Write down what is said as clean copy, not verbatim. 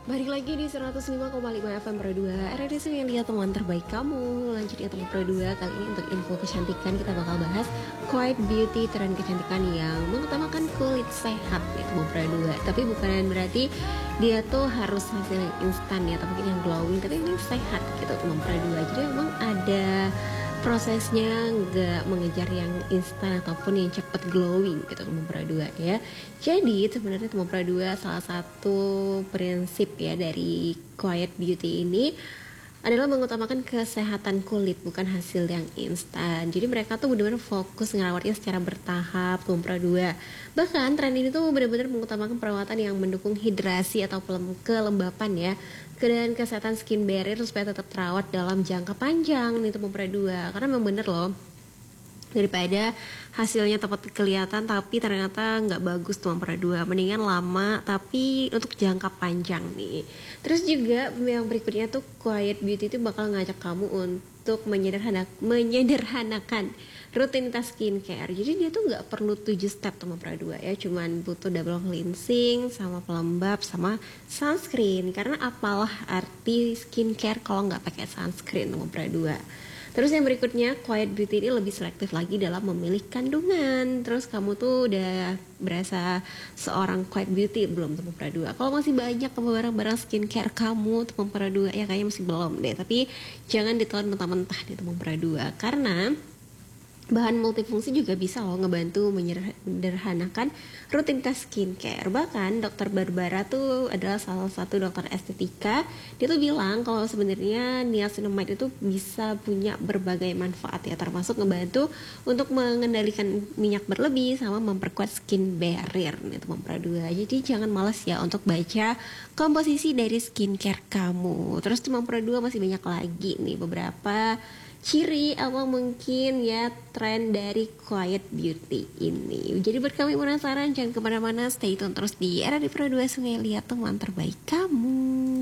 Balik lagi di 105,5 FM Pro 2 RRDC yang lihat teman terbaik kamu. Lanjut ya teman Pro 2. Kali ini untuk info kecantikan kita bakal bahas Quiet Beauty, tren kecantikan yang mengutamakan kulit sehat ya teman Pro 2. Tapi bukan berarti dia tuh harus hasil yang instan ya, atau mungkin yang glowing, tapi ini sehat gitu teman Pro 2. Jadi memang ada prosesnya, nggak mengejar yang instan ataupun yang cepet glowing gitu teman Pradua ya. Jadi sebenarnya teman Pradua salah satu prinsip ya dari Quiet Beauty ini adalah mengutamakan kesehatan kulit, bukan hasil yang instan. Jadi mereka tuh benar-benar fokus ngerawatnya secara bertahap teman Pradua. Bahkan tren ini tuh benar-benar mengutamakan perawatan yang mendukung hidrasi atau kelembapan ya, dan kesehatan skin barrier supaya tetap terawat dalam jangka panjang nih teman Pradua. Karena memang bener loh, daripada hasilnya tepat kelihatan tapi ternyata nggak bagus tuh Ampera 2, mendingan lama tapi untuk jangka panjang nih. Terus juga yang berikutnya tuh Quiet Beauty itu bakal ngajak kamu untuk menyederhanakan rutinitas skincare. Jadi dia tuh nggak perlu 7 step tuh Ampera 2 ya, cuman butuh double cleansing sama pelembab sama sunscreen. Karena apalah arti skincare kalau nggak pakai sunscreen Ampera 2. Terus yang berikutnya, Quiet Beauty ini lebih selektif lagi dalam memilih kandungan. Terus kamu tuh udah berasa seorang Quiet Beauty belum teman Pradua? Kalau masih banyak barang-barang skincare kamu teman Pradua, ya kayaknya masih belum deh. Tapi jangan ditelan mentah-mentah nih teman Pradua, karena bahan multifungsi juga bisa loh ngebantu menyederhanakan rutinitas skincare. Bahkan dokter Barbara tuh adalah salah satu dokter estetika. Dia tuh bilang kalau sebenarnya niacinamide itu bisa punya berbagai manfaat ya, termasuk ngebantu untuk mengendalikan minyak berlebih sama memperkuat skin barrier nih teman Pradua. Jadi jangan malas ya untuk baca komposisi dari skincare kamu. Terus teman Pradua masih banyak lagi nih beberapa ciri atau mungkin ya tren dari Quiet Beauty ini. Jadi buat kami penasaran, jangan kemana-mana, stay tune terus di RRD Pro 2 Sungai Liat, teman terbaik kamu.